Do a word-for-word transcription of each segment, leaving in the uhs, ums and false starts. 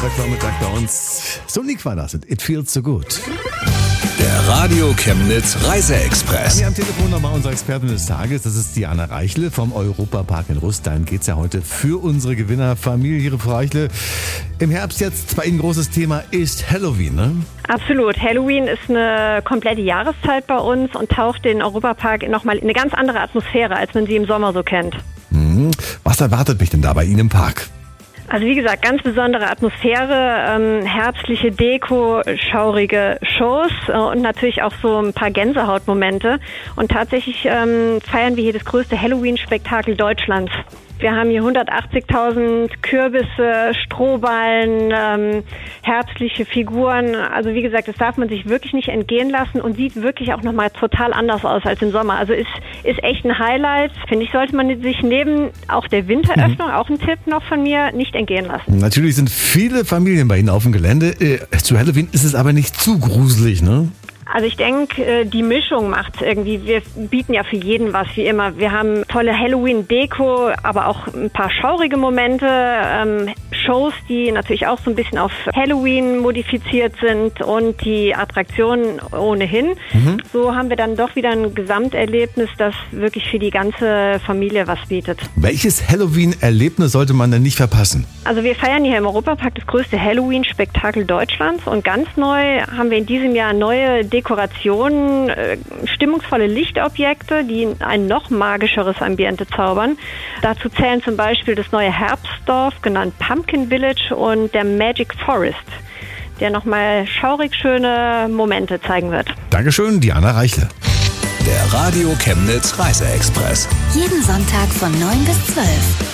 Samstagvormittag bei uns. Sonic war das. It feels so good. Der Radio Chemnitz Reiseexpress. Hier am Telefon nochmal unsere Expertin des Tages. Das ist Diana Reichle vom Europapark in Rust. Dahin geht es ja heute für unsere Gewinnerfamilie. Frau Reichle, im Herbst jetzt bei Ihnen großes Thema ist Halloween, ne? Absolut. Halloween ist eine komplette Jahreszeit bei uns und taucht den Europapark nochmal in eine ganz andere Atmosphäre, als man sie im Sommer so kennt. Mhm. Was erwartet mich denn da bei Ihnen im Park? Also wie gesagt, ganz besondere Atmosphäre, ähm, herbstliche Deko, schaurige Shows äh, und natürlich auch so ein paar Gänsehautmomente. Und tatsächlich ähm, feiern wir hier das größte Halloween-Spektakel Deutschlands. Wir haben hier hundertachtzigtausend Kürbisse, Strohballen, ähm, herbstliche Figuren. Also wie gesagt, das darf man sich wirklich nicht entgehen lassen und sieht wirklich auch nochmal total anders aus als im Sommer. Also ist, ist echt ein Highlight. Finde ich, sollte man sich neben auch der Winteröffnung, mhm. auch ein Tipp noch von mir, nicht entgehen lassen. Natürlich sind viele Familien bei Ihnen auf dem Gelände. Äh, zu Halloween ist es aber nicht zu gruselig, ne? Also ich denke, die Mischung macht irgendwie. Wir bieten ja für jeden was, wie immer. Wir haben tolle Halloween-Deko, aber auch ein paar schaurige Momente, ähm, Shows, die natürlich auch so ein bisschen auf Halloween modifiziert sind und die Attraktionen ohnehin. Mhm. So haben wir dann doch wieder ein Gesamterlebnis, das wirklich für die ganze Familie was bietet. Welches Halloween-Erlebnis sollte man denn nicht verpassen? Also wir feiern hier im Europapark das größte Halloween-Spektakel Deutschlands und ganz neu haben wir in diesem Jahr neue Dekorationen, äh, stimmungsvolle Lichtobjekte, die ein noch magischeres Ambiente zaubern. Dazu zählen zum Beispiel das neue Herbstdorf, genannt Pumpkin Village, und der Magic Forest, der nochmal schaurig schöne Momente zeigen wird. Dankeschön, Diana Reichle. Der Radio Chemnitz Reiseexpress. Jeden Sonntag von neun bis zwölf.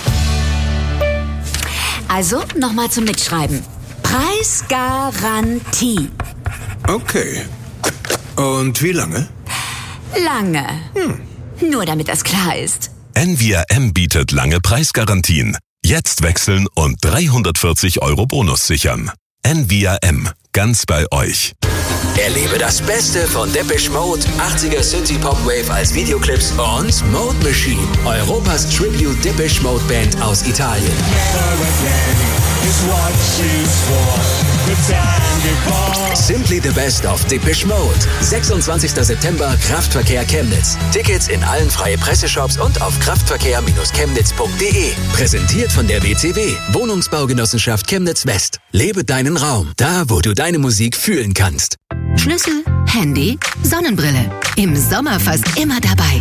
Also, nochmal zum Mitschreiben. Preisgarantie. Okay. Und wie lange? Lange. Hm. Nur damit das klar ist. N V R M bietet lange Preisgarantien. Jetzt wechseln und dreihundertvierzig Euro Bonus sichern. N V R M, ganz bei euch. Erlebe das Beste von Depeche Mode, achtziger Synthie Pop Wave als Videoclips und Mode Machine, Europas Tribute Depeche Mode Band aus Italien. Simply the Best of Depeche Mode. sechsundzwanzigster September, Kraftverkehr Chemnitz. Tickets in allen freie Presseshops und auf kraftverkehr chemnitz punkt de. Präsentiert von der W C W, Wohnungsbaugenossenschaft Chemnitz West. Lebe deinen Raum, da wo du deine Musik fühlen kannst. Schlüssel, Handy, Sonnenbrille. Im Sommer fast immer dabei.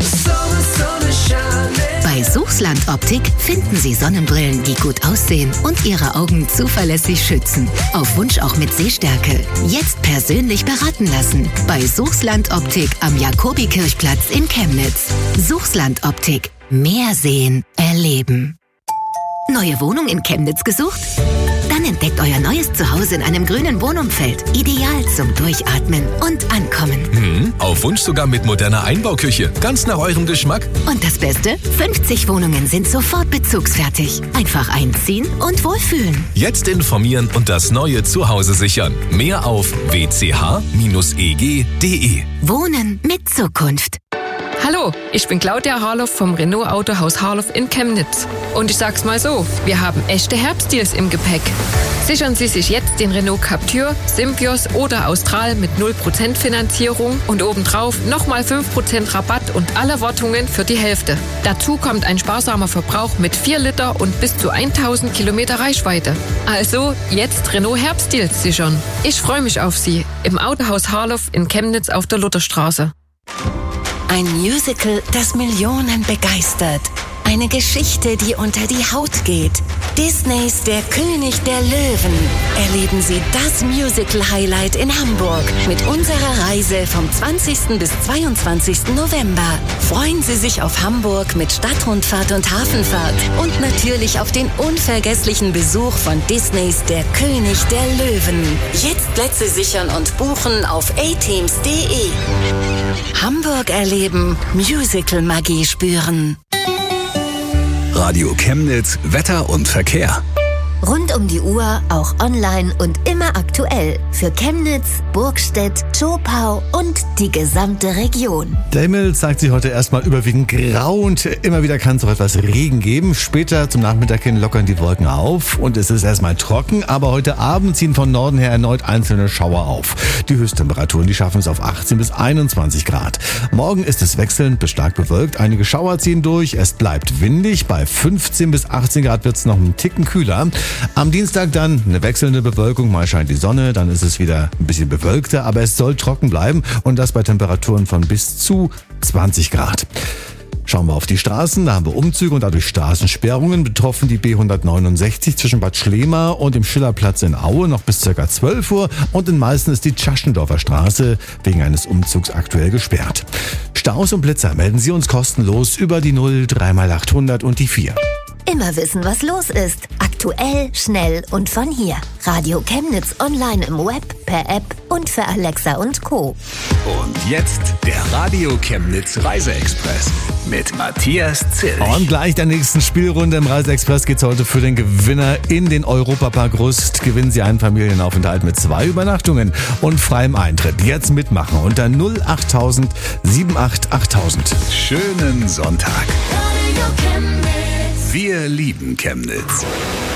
Bei Suchsland Optik finden Sie Sonnenbrillen, die gut aussehen und Ihre Augen zuverlässig schützen. Auf Wunsch auch mit Sehstärke. Jetzt persönlich beraten lassen. Bei Suchsland Optik am Jakobikirchplatz in Chemnitz. Suchsland Optik. Mehr sehen, erleben. Neue Wohnung in Chemnitz gesucht? Dann entdeckt euer neues Zuhause in einem grünen Wohnumfeld. Ideal zum Durchatmen und Ankommen. Hm, auf Wunsch sogar mit moderner Einbauküche. Ganz nach eurem Geschmack. Und das Beste? fünfzig Wohnungen sind sofort bezugsfertig. Einfach einziehen und wohlfühlen. Jetzt informieren und das neue Zuhause sichern. Mehr auf w c h Bindestrich e g punkt de. Wohnen mit Zukunft. Hallo, ich bin Claudia Harloff vom Renault Autohaus Harloff in Chemnitz. Und ich sag's mal so, wir haben echte Herbstdeals im Gepäck. Sichern Sie sich jetzt den Renault Captur, Synthios oder Austral mit null Prozent Finanzierung und obendrauf nochmal fünf Prozent Rabatt und alle Wartungen für die Hälfte. Dazu kommt ein sparsamer Verbrauch mit vier Liter und bis zu tausend Kilometer Reichweite. Also jetzt Renault Herbstdeals sichern. Ich freue mich auf Sie im Autohaus Harloff in Chemnitz auf der Lutherstraße. Ein Musical, das Millionen begeistert. Eine Geschichte, die unter die Haut geht. Disneys Der König der Löwen. Erleben Sie das Musical-Highlight in Hamburg mit unserer Reise vom zwanzigsten bis zweiundzwanzigsten November. Freuen Sie sich auf Hamburg mit Stadtrundfahrt und Hafenfahrt und natürlich auf den unvergesslichen Besuch von Disneys Der König der Löwen. Jetzt Plätze sichern und buchen auf a teams punkt de. Hamburg erleben, Musical-Magie spüren. Radio Chemnitz, Wetter und Verkehr. Rund um die Uhr, auch online und immer aktuell. Für Chemnitz, Burgstedt, Zschopau und die gesamte Region. Der Himmel zeigt sich heute erstmal überwiegend grau und immer wieder kann es auch etwas Regen geben. Später zum Nachmittag hin lockern die Wolken auf und es ist erstmal trocken, aber heute Abend ziehen von Norden her erneut einzelne Schauer auf. Die Höchsttemperaturen, die schaffen es auf achtzehn bis einundzwanzig Grad. Morgen ist es wechselnd bis stark bewölkt. Einige Schauer ziehen durch. Es bleibt windig. Bei fünfzehn bis achtzehn Grad wird es noch einen Ticken kühler. Am Dienstag dann eine wechselnde Bewölkung. Mal scheint die Sonne, dann ist es wieder ein bisschen bewölkter, aber es soll trocken bleiben und das bei Temperaturen von bis zu zwanzig Grad. Schauen wir auf die Straßen, da haben wir Umzüge und dadurch Straßensperrungen. Betroffen die B hundertneunundsechzig zwischen Bad Schlema und dem Schillerplatz in Aue noch bis ca. zwölf Uhr und in Meißen ist die Tschaschendorfer Straße wegen eines Umzugs aktuell gesperrt. Staus und Blitzer melden Sie uns kostenlos über die null drei mal achthundert und die vier. Immer wissen, was los ist. Aktuell, schnell und von hier. Radio Chemnitz online im Web, per App und für Alexa und Co. Und jetzt der Radio Chemnitz Reiseexpress mit Matthias Zill. Und gleich der nächsten Spielrunde im Reiseexpress geht's heute für den Gewinner in den Europapark Rust. Gewinnen Sie einen Familienaufenthalt mit zwei Übernachtungen und freiem Eintritt. Jetzt mitmachen unter null achttausend achtundsiebzig achttausend. Schönen Sonntag. Radio Chemnitz. Wir lieben Chemnitz.